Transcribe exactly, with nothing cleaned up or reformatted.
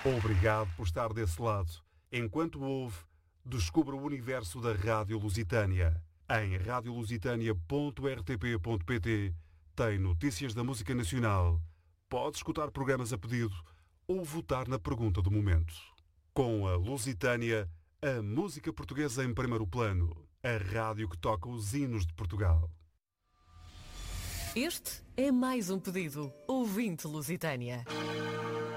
Obrigado por estar desse lado. Enquanto ouve, descubra o universo da Rádio Lusitânia. Em radio lusitânia ponto r t p ponto p t tem notícias da música nacional, pode escutar programas a pedido ou votar na pergunta do momento. Com a Lusitânia, a música portuguesa em primeiro plano. A rádio que toca os hinos de Portugal. Este é mais um pedido. Ouvinte Lusitânia.